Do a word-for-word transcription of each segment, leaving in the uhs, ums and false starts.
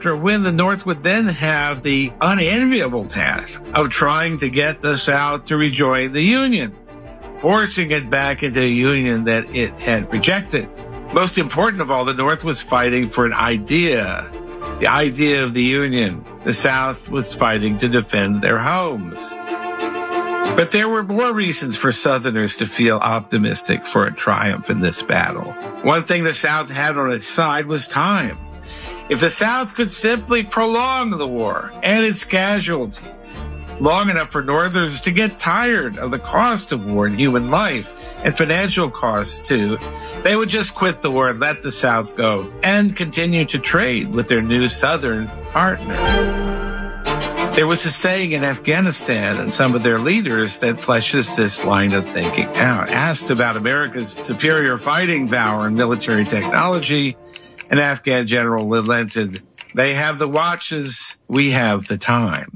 after a win, the North would then have the unenviable task of trying to get the South to rejoin the Union, forcing it back into a union that it had rejected. Most important of all, the North was fighting for an idea, the idea of the Union. The South was fighting to defend their homes. But there were more reasons for Southerners to feel optimistic for a triumph in this battle. One thing the South had on its side was time. If the South could simply prolong the war and its casualties long enough for Northerners to get tired of the cost of war and human life and financial costs too, they would just quit the war and let the South go and continue to trade with their new Southern partner. There was a saying in Afghanistan and some of their leaders that fleshes this line of thinking out. Asked about America's superior fighting power and military technology, an Afghan general lamented, "They have the watches, we have the time."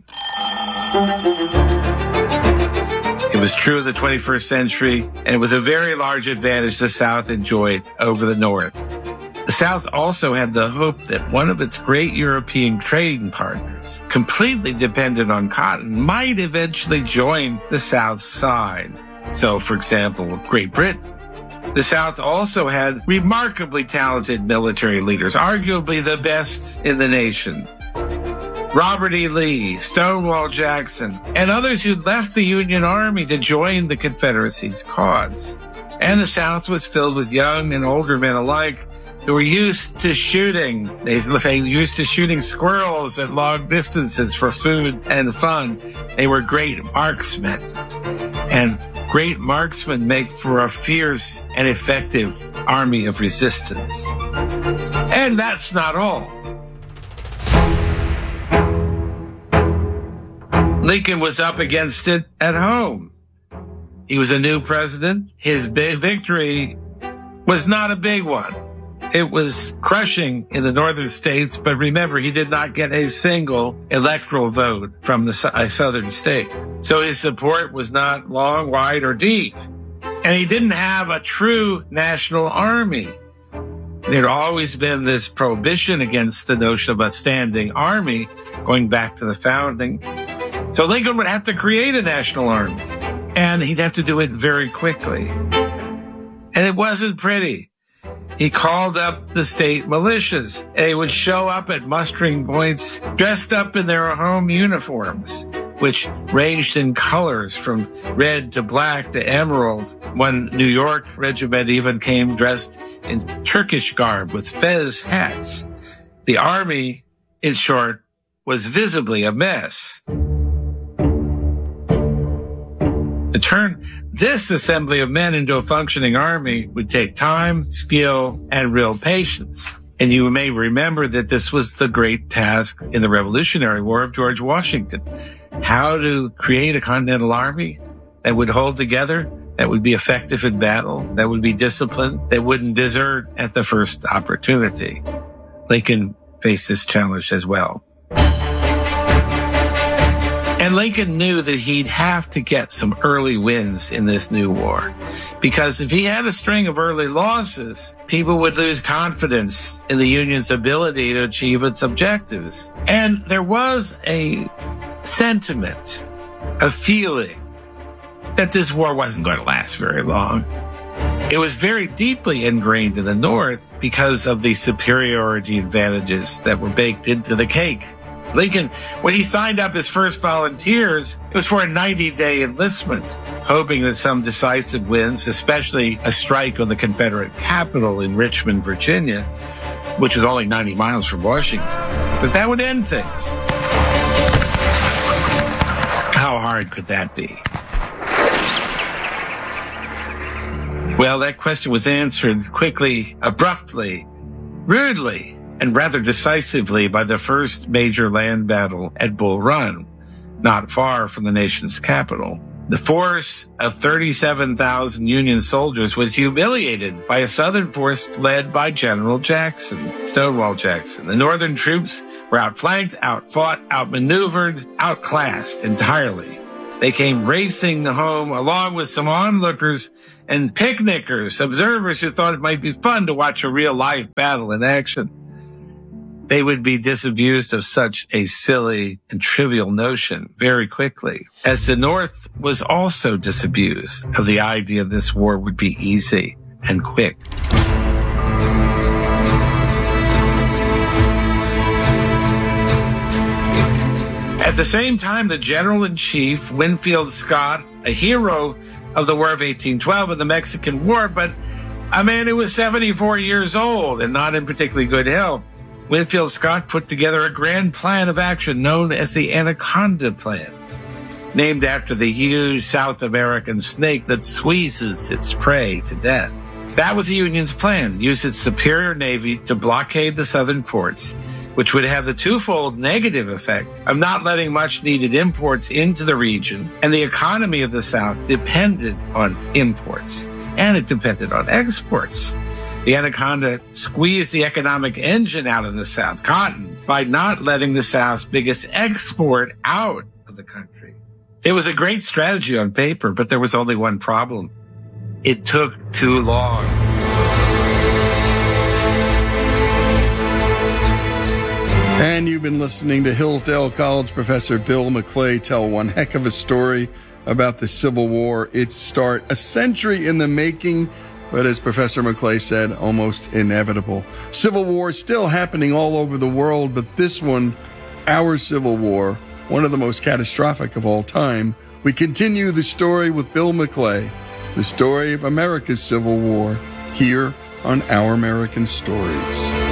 It was true of the twenty-first century, and it was a very large advantage the South enjoyed over the North. The South also had the hope that one of its great European trading partners, completely dependent on cotton, might eventually join the South's side. So, for example, Great Britain. The South also had remarkably talented military leaders, arguably the best in the nation. Robert E. Lee, Stonewall Jackson, and others who'd left the Union Army to join the Confederacy's cause. And the South was filled with young and older men alike who were used to shooting. They were used to shooting squirrels at long distances for food and fun. They were great marksmen. And great marksmen make for a fierce and effective army of resistance. And that's not all. Lincoln was up against it at home. He was a new president. His big victory was not a big one. It was crushing in the northern states, but remember, he did not get a single electoral vote from the southern state. So his support was not long, wide, or deep. And he didn't have a true national army. There had always been this prohibition against the notion of a standing army going back to the founding. So Lincoln would have to create a national army, and he'd have to do it very quickly. And it wasn't pretty. He called up the state militias. They would show up at mustering points dressed up in their home uniforms, which ranged in colors from red to black to emerald. One New York regiment even came dressed in Turkish garb with fez hats. The army, in short, was visibly a mess. To turn this assembly of men into a functioning army would take time, skill, and real patience. And you may remember that this was the great task in the Revolutionary War of George Washington. How to create a continental army that would hold together, that would be effective in battle, that would be disciplined, that wouldn't desert at the first opportunity. Lincoln faced this challenge as well. And Lincoln knew that he'd have to get some early wins in this new war, because if he had a string of early losses, people would lose confidence in the Union's ability to achieve its objectives. And there was a sentiment, a feeling that this war wasn't going to last very long. It was very deeply ingrained in the North because of the superiority advantages that were baked into the cake. Lincoln, when he signed up his first volunteers, it was for a ninety-day enlistment, hoping that some decisive wins, especially a strike on the Confederate capital in Richmond, Virginia, which was only ninety miles from Washington, that that would end things. How hard could that be? Well, that question was answered quickly, abruptly, rudely, and rather decisively by the first major land battle at Bull Run, not far from the nation's capital. The force of thirty-seven thousand Union soldiers was humiliated by a Southern force led by General Jackson, Stonewall Jackson. The Northern troops were outflanked, outfought, outmaneuvered, outclassed entirely. They came racing home along with some onlookers and picnickers, observers who thought it might be fun to watch a real-life battle in action. they would be disabused of such a silly and trivial notion very quickly, as the North was also disabused of the idea this war would be easy and quick. At the same time, the General-in-Chief, Winfield Scott, a hero of the War of eighteen twelve and the Mexican War, but a man who was seventy-four years old and not in particularly good health, Winfield Scott put together a grand plan of action known as the Anaconda Plan, named after the huge South American snake that squeezes its prey to death. That was the Union's plan: use its superior navy to blockade the southern ports, which would have the twofold negative effect of not letting much needed imports into the region, and the economy of the South depended on imports, and it depended on exports. The Anaconda squeezed the economic engine out of the South, cotton, by not letting the South's biggest export out of the country. It was a great strategy on paper, but there was only one problem. It took too long. And you've been listening to Hillsdale College Professor Bill McClay tell one heck of a story about the Civil War, its start, a century in the making, but as Professor McClay said, almost inevitable. Civil War still happening all over the world, but this one, our Civil War, one of the most catastrophic of all time. We continue the story with Bill McClay, the story of America's Civil War, here on Our American Stories.